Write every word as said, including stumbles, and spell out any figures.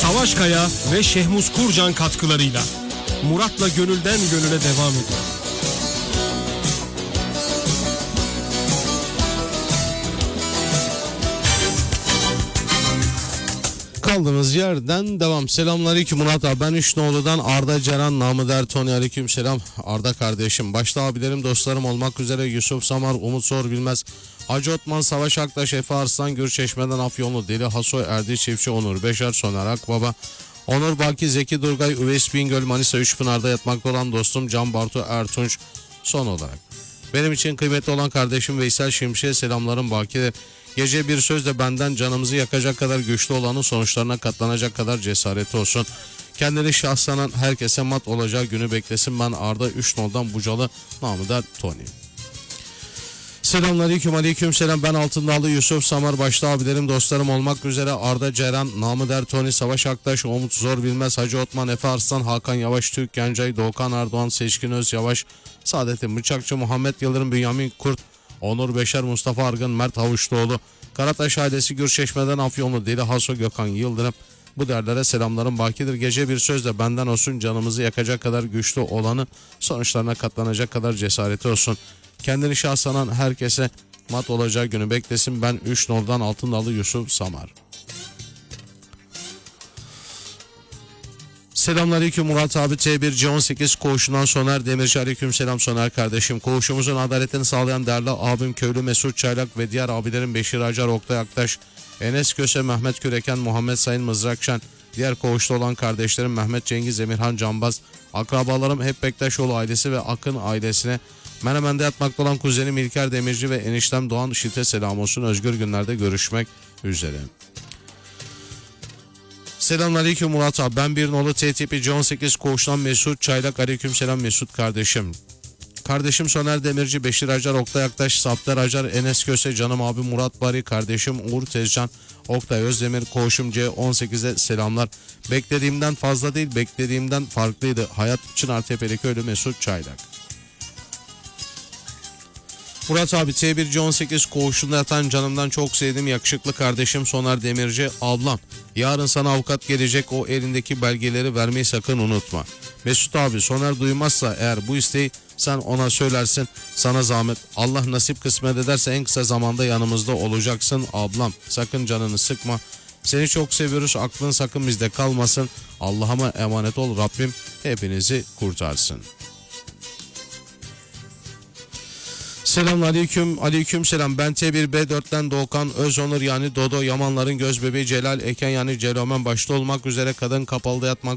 Savaş Kaya ve Şehmuz Kurcan katkılarıyla Murat'la Gönülden Gönüle devam ediyor. Kaldığımız yerden devam. Selamünaleyküm Murat abi. Ben Üçnoğlu'dan Arda Ceren, namı der Tony. Aleyküm selam Arda kardeşim. Başta abilerim, dostlarım olmak üzere Yusuf Samar, Umut Sor Bilmez, Hacı Otman, Savaş Aktaş, Efe Arslan, Gürçeşme'den Afyonlu, Deli Hasoy, Erdi Çiftçi, Onur Beşer, Soner Akbaba, Onur Baki, Zeki Durgay, Üveys Bingöl, Manisa Üçpınar'da yatmakta olan dostum Can Bartu Ertunç. Son olarak benim için kıymetli olan kardeşim Veysel Şimşek'e selamlarım bakidir. Gece bir sözle benden canımızı yakacak kadar güçlü olanın sonuçlarına katlanacak kadar cesareti olsun. Kendini şahslanan herkese mat olacağı günü beklesin. Ben Arda Üçnoğlu'dan Bucalı, namı der Tony. Selamünaleyküm, aleyküm selam. Ben Altındağlı Yusuf Samar, başta abilerim, dostlarım olmak üzere Arda Ceren, namı der Tony, Savaş Aktaş, Umut Zor Bilmez, Hacı Otman, Efe Arslan, Hakan Yavaş, Türk Gencay, Doğukan Erdoğan, Seçkin Öz Yavaş, Saadettin Bıçakçı, Muhammed Yıldırım, Bünyamin Kurt, Onur Beşer, Mustafa Argın, Mert Havuçluoğlu, Karataş ailesi, Gürçeşme'den Afyonlu, Deli Haso, Gökhan Yıldırım. Bu derlere selamlarım bakidir. Gece bir sözle benden olsun, canımızı yakacak kadar güçlü olanı sonuçlarına katlanacak kadar cesareti olsun. Kendini şahslanan herkese mat olacağı günü beklesin. Ben Üçnoğlu'dan Altındağlı Yusuf Samar. Selamünaleyküm Murat abi. T bir C on sekiz koğuşundan Soner Demirci. Aleyküm selam Soner kardeşim. Koğuşumuzun adaletini sağlayan değerli abim Köylü Mesut Çaylak ve diğer abilerim Beşir Acar, Oktay Aktaş, Enes Köse, Mehmet Küreken, Muhammed Sayın Mızrakşen, diğer koğuşta olan kardeşlerim Mehmet Cengiz, Emirhan Canbaz, akrabalarım hep Bektaşoğlu ailesi ve Akın ailesine, Menemen'de yatmakta olan kuzenim İlker Demirci ve eniştem Doğan Işit'e selam olsun. Özgür günlerde görüşmek üzere. Selamünaleyküm Murat abi. Ben bir nolu T tipi C on sekiz koğuştan Mesut Çaylak. Aleyküm selam Mesut kardeşim. Kardeşim Soner Demirci, Beşir Acar, Oktay Aktaş, Saptar Acar, Enes Köse, canım abi Murat Bari, kardeşim Uğur Tezcan, Oktay Özdemir, koğuşum C on sekize selamlar. Beklediğimden fazla değil, beklediğimden farklıydı. Hayat Çınartepe'li köylü Mesut Çaylak. Murat abi, T bir C on sekiz koğuşunda yatan canımdan çok sevdiğim yakışıklı kardeşim Soner Demirci, ablam. Yarın sana avukat gelecek, o elindeki belgeleri vermeyi sakın unutma. Mesut abi, Soner duymazsa eğer bu isteği sen ona söylersin, sana zahmet. Allah nasip kısmet ederse en kısa zamanda yanımızda olacaksın ablam. Sakın canını sıkma. Seni çok seviyoruz, aklın sakın bizde kalmasın. Allah'ıma emanet ol, Rabbim hepinizi kurtarsın. Selamünaleyküm, aleyküm selam. Ben T bir B dörtten Doğukan Özonur yani Dodo, Yamanların göz bebeği Celal Eken yani Celomen başta olmak üzere kadın kapalıda yatmak